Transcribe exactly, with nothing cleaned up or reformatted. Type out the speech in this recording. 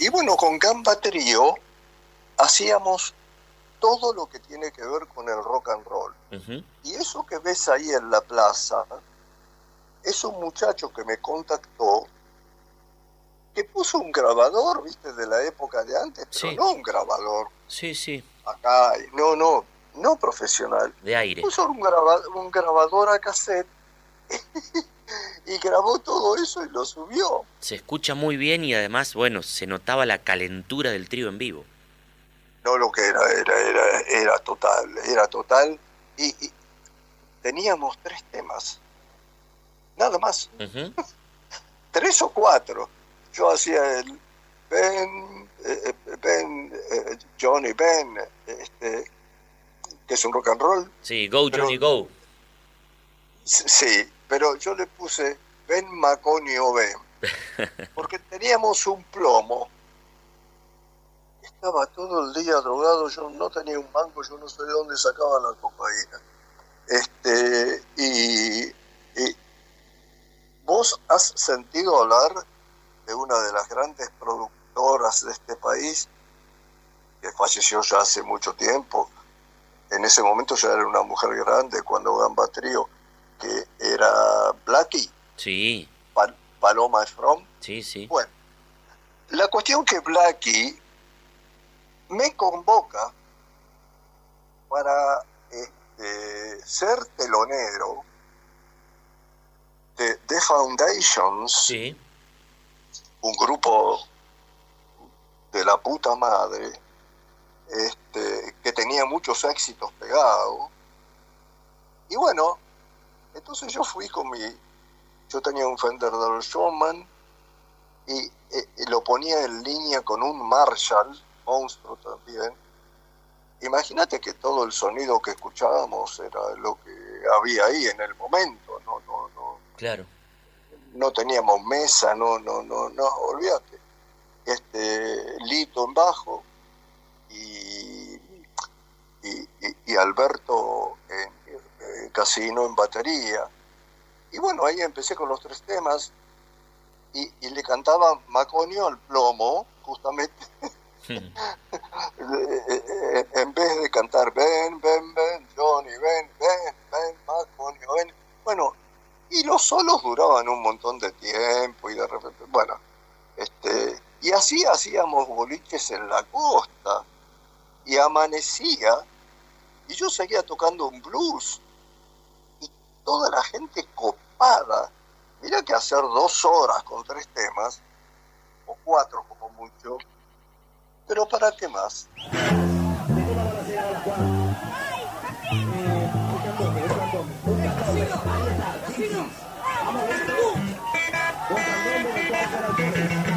y bueno, con Gamba Trío hacíamos todo lo que tiene que ver con el rock and roll. Uh-huh. Y eso que ves ahí en la plaza es un muchacho que me contactó, que puso un grabador, viste, de la época de antes, pero sí. No un grabador. Sí, sí. Acá, no, no, no profesional. De aire. Puso un, graba, un grabador a cassette y grabó todo eso y lo subió. Se escucha muy bien y además, bueno, se notaba la calentura del trío en vivo. No, lo que era, era, era, era total, era total. Y, y teníamos tres temas, nada más. Uh-huh. Tres o cuatro. Yo hacía el Ben, eh, Ben, eh, Johnny Ben, este, que es un rock and roll. Sí, Go pero, Johnny Go. Sí, pero yo le puse Ben Maconio Ben, porque teníamos un plomo. Estaba todo el día drogado, yo no tenía un mango, yo no sé de dónde sacaba la cocaína. Este, y, y vos has sentido hablar de una de las grandes productoras de este país, que falleció ya hace mucho tiempo. En ese momento ya era una mujer grande, cuando Gamba Trío, que era Blackie. Sí. Pal- Paloma From. Sí, sí. Bueno, la cuestión que Blackie me convoca para este, ser telonero de The Foundations, sí. Un grupo de la puta madre, este, que tenía muchos éxitos pegados. Y bueno, entonces yo fui con mi... Yo tenía un Fender Double Showman y, y, y lo ponía en línea con un Marshall, monstruo también. Imagínate que todo el sonido que escuchábamos era lo que había ahí en el momento, no, no, no. Claro. No teníamos mesa, no, no, no, no, olvídate. Este, Lito en bajo y, y, y, y Alberto en, en Casino en batería. Y bueno, ahí empecé con los tres temas y, y le cantaba Maconio al plomo, justamente. En vez de cantar Ben, Ben, Ben, Johnny, Ben, Ben, Ben, Maconio, Ben. Bueno, y los solos duraban un montón de tiempo y de repente, bueno, este, y así hacíamos boliches en la costa y amanecía y yo seguía tocando un blues y toda la gente copada. Mira que hacer dos horas con tres temas, o cuatro como mucho, pero ¿para qué más? Vamos,